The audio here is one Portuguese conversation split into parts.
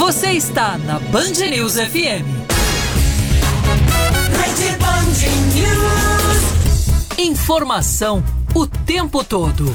Você está na Band News FM. Rede Band News. Informação o tempo todo.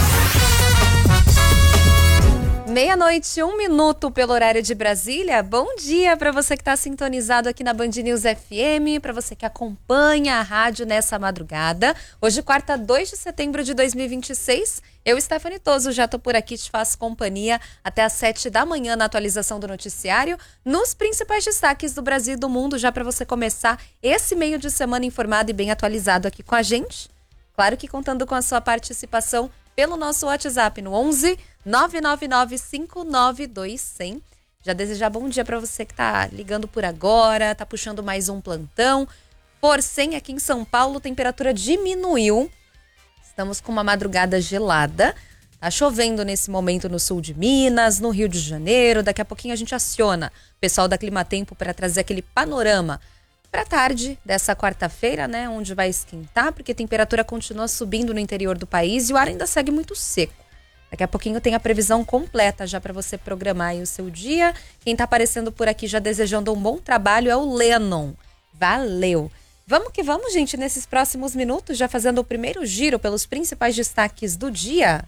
12:01 pelo horário de Brasília. Bom dia para você que está sintonizado aqui na Band News FM, para você que acompanha a rádio nessa madrugada. Hoje, quarta, 2 de setembro de 2026. Eu, Stephanie Toso, já estou por aqui, te faço companhia até às 7 da manhã na atualização do noticiário, nos principais destaques do Brasil e do mundo, já para você começar esse meio de semana informado e bem atualizado aqui com a gente. Claro que contando com a sua participação pelo nosso WhatsApp no 11 999 592 100. Já desejar bom dia para você que tá ligando por agora, tá puxando mais um plantão. Por 100 aqui em São Paulo, temperatura diminuiu. Estamos com uma madrugada gelada. Tá chovendo nesse momento no sul de Minas, no Rio de Janeiro. Daqui a pouquinho a gente aciona o pessoal da Climatempo para trazer aquele panorama para tarde dessa quarta-feira, né, onde vai esquentar, porque a temperatura continua subindo no interior do país e o ar ainda segue muito seco. Daqui a pouquinho tem a previsão completa já para você programar aí o seu dia. Quem tá aparecendo por aqui já desejando um bom trabalho é o Lennon. Valeu! Vamos que vamos, gente, nesses próximos minutos, já fazendo o primeiro giro pelos principais destaques do dia.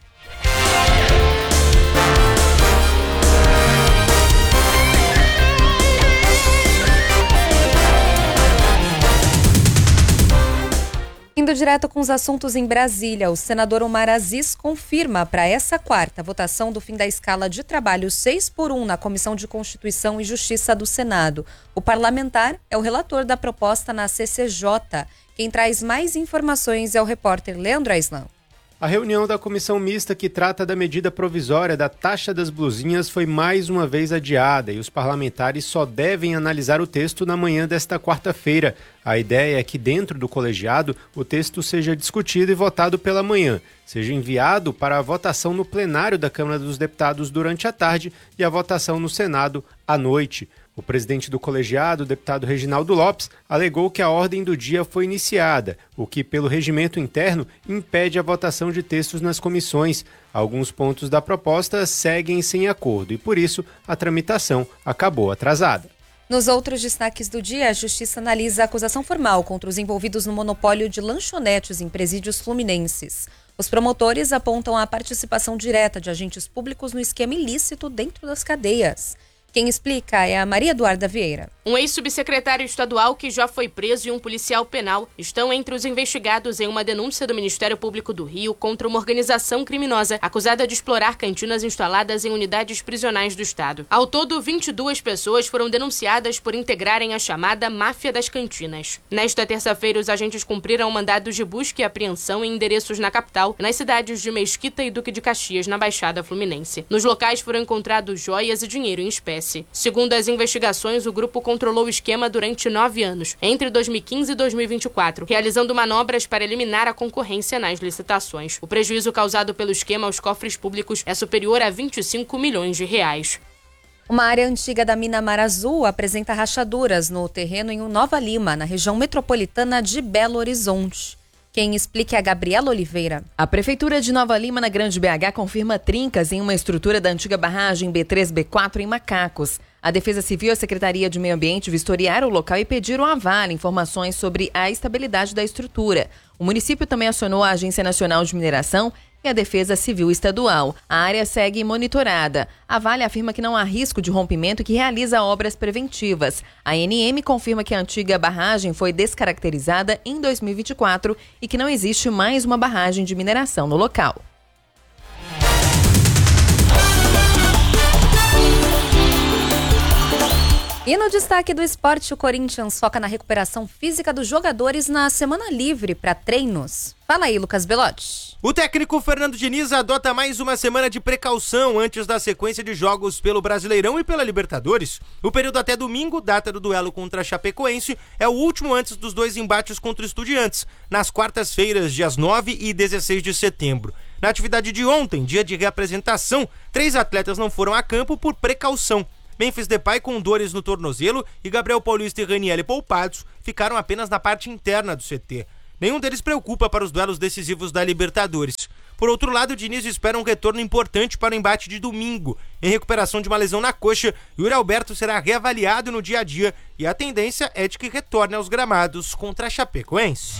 Indo direto com os assuntos em Brasília, o senador Omar Aziz confirma para essa quarta votação do fim da escala de trabalho 6x1 na Comissão de Constituição e Justiça do Senado. O parlamentar é o relator da proposta na CCJ. Quem traz mais informações é o repórter Leandro Aislan. A reunião da comissão mista que trata da medida provisória da taxa das blusinhas foi mais uma vez adiada e os parlamentares só devem analisar o texto na manhã desta quarta-feira. A ideia é que dentro do colegiado o texto seja discutido e votado pela manhã, seja enviado para a votação no plenário da Câmara dos Deputados durante a tarde e a votação no Senado à noite. O presidente do colegiado, o deputado Reginaldo Lopes, alegou que a ordem do dia foi iniciada, o que, pelo regimento interno, impede a votação de textos nas comissões. Alguns pontos da proposta seguem sem acordo e, por isso, a tramitação acabou atrasada. Nos outros destaques do dia, a Justiça analisa a acusação formal contra os envolvidos no monopólio de lanchonetes em presídios fluminenses. Os promotores apontam a participação direta de agentes públicos no esquema ilícito dentro das cadeias. Quem explica é a Maria Eduarda Vieira. Um ex-subsecretário estadual que já foi preso e um policial penal estão entre os investigados em uma denúncia do Ministério Público do Rio contra uma organização criminosa acusada de explorar cantinas instaladas em unidades prisionais do estado. Ao todo, 22 pessoas foram denunciadas por integrarem a chamada Máfia das Cantinas. Nesta terça-feira, os agentes cumpriram mandados de busca e apreensão em endereços na capital, nas cidades de Mesquita e Duque de Caxias, na Baixada Fluminense. Nos locais foram encontrados joias e dinheiro em espécie. Segundo as investigações, o grupo controlou o esquema durante 9 anos, entre 2015 e 2024, realizando manobras para eliminar a concorrência nas licitações. O prejuízo causado pelo esquema aos cofres públicos é superior a 25 milhões de reais. Uma área antiga da mina Mar Azul apresenta rachaduras no terreno em Nova Lima, na região metropolitana de Belo Horizonte. Quem explica é a Gabriela Oliveira. A Prefeitura de Nova Lima, na Grande BH, confirma trincas em uma estrutura da antiga barragem B3-B4 em Macacos. A Defesa Civil e a Secretaria de Meio Ambiente vistoriaram o local e pediram à Vale informações sobre a estabilidade da estrutura. O município também acionou a Agência Nacional de Mineração e a Defesa Civil Estadual. A área segue monitorada. A Vale afirma que não há risco de rompimento e que realiza obras preventivas. A ANM confirma que a antiga barragem foi descaracterizada em 2024 e que não existe mais uma barragem de mineração no local. E no destaque do esporte, o Corinthians foca na recuperação física dos jogadores na semana livre para treinos. Fala aí, Lucas Belotti. O técnico Fernando Diniz adota mais uma semana de precaução antes da sequência de jogos pelo Brasileirão e pela Libertadores. O período até domingo, data do duelo contra a Chapecoense, é o último antes dos dois embates contra Estudiantes, nas quartas-feiras, dias 9 e 16 de setembro. Na atividade de ontem, dia de reapresentação, 3 atletas não foram a campo por precaução. Memphis Depay com dores no tornozelo e Gabriel Paulista e Ranieri poupados ficaram apenas na parte interna do CT. Nenhum deles preocupa para os duelos decisivos da Libertadores. Por outro lado, o Diniz espera um retorno importante para o embate de domingo. Em recuperação de uma lesão na coxa, Yuri Alberto será reavaliado no dia a dia e a tendência é de que retorne aos gramados contra a Chapecoense.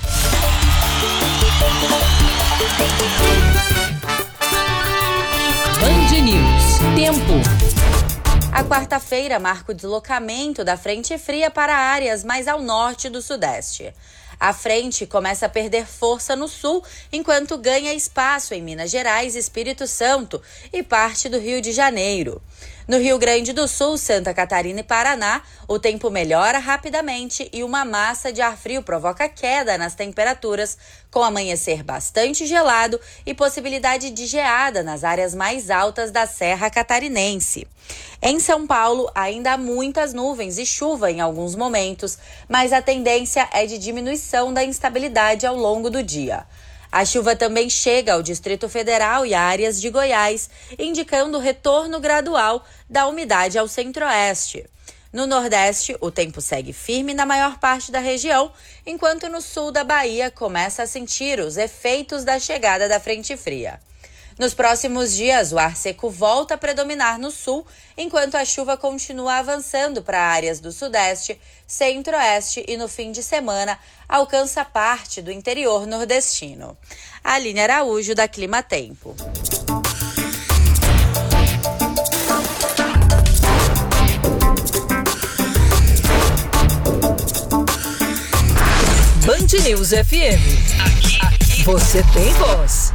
Band News. Tempo. A quarta-feira marca o deslocamento da frente fria para áreas mais ao norte do sudeste. A frente começa a perder força no sul, enquanto ganha espaço em Minas Gerais, Espírito Santo e parte do Rio de Janeiro. No Rio Grande do Sul, Santa Catarina e Paraná, o tempo melhora rapidamente e uma massa de ar frio provoca queda nas temperaturas, com amanhecer bastante gelado e possibilidade de geada nas áreas mais altas da Serra Catarinense. Em São Paulo, ainda há muitas nuvens e chuva em alguns momentos, mas a tendência é de diminuição da instabilidade ao longo do dia. A chuva também chega ao Distrito Federal e áreas de Goiás, indicando o retorno gradual da umidade ao centro-oeste. No Nordeste, o tempo segue firme na maior parte da região, enquanto no sul da Bahia começa a sentir os efeitos da chegada da frente fria. Nos próximos dias, o ar seco volta a predominar no sul, enquanto a chuva continua avançando para áreas do sudeste, centro-oeste e no fim de semana alcança parte do interior nordestino. Aline Araújo, da Clima Tempo. Band News FM. Aqui você tem voz.